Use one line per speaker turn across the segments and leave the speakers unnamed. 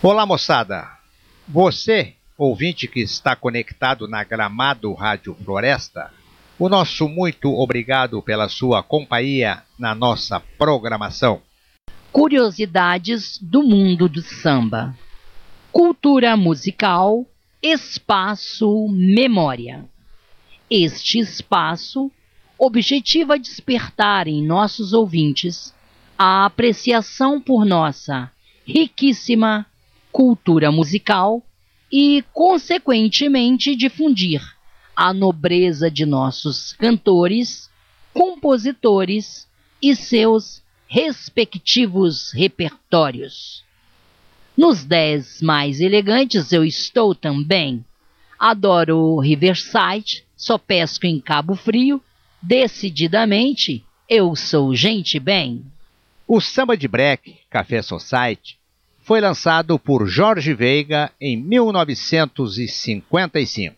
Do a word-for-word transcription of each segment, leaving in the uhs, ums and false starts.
Olá, moçada. Você, ouvinte que está conectado na Gramado Rádio Floresta, o nosso muito obrigado pela sua companhia na nossa programação.
Curiosidades do mundo do samba. Cultura musical, espaço memória. Este espaço objetiva despertar em nossos ouvintes a apreciação por nossa riquíssima cultura musical e, consequentemente, difundir a nobreza de nossos cantores, compositores e seus respectivos repertórios. Nos dez mais elegantes eu estou também. Adoro Riverside, só pesco em Cabo Frio. Decididamente, eu sou gente bem.
O Samba de Break, Café Society, foi lançado por Jorge Veiga em mil novecentos e cinquenta e cinco.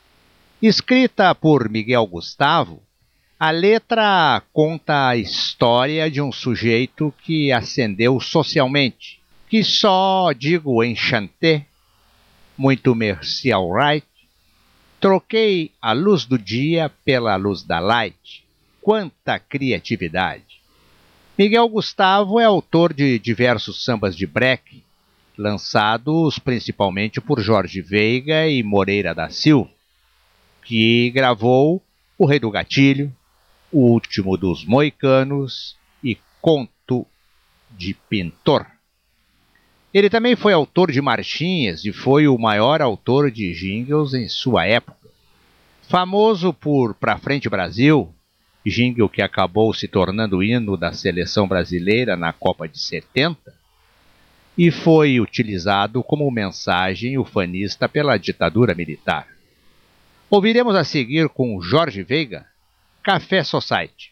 Escrita por Miguel Gustavo, a letra conta a história de um sujeito que ascendeu socialmente, que só digo enchanté, muito merci alright, troquei a luz do dia pela luz da light. Quanta criatividade! Miguel Gustavo é autor de diversos sambas de break, lançados principalmente por Jorge Veiga e Moreira da Silva, que gravou O Rei do Gatilho, O Último dos Moicanos e Conto de Pintor. Ele também foi autor de marchinhas e foi o maior autor de jingles em sua época. Famoso por Pra Frente Brasil, jingle que acabou se tornando hino da seleção brasileira na Copa de setenta, e foi utilizado como mensagem ufanista pela ditadura militar. Ouviremos a seguir com Jorge Veiga, Café Society.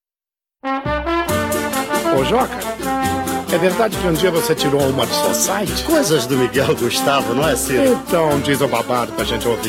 Ô Joca, é verdade que um dia você tirou uma do Society?
Coisas do Miguel Gustavo, não é, Ciro?
Então diz o babado pra gente ouvir.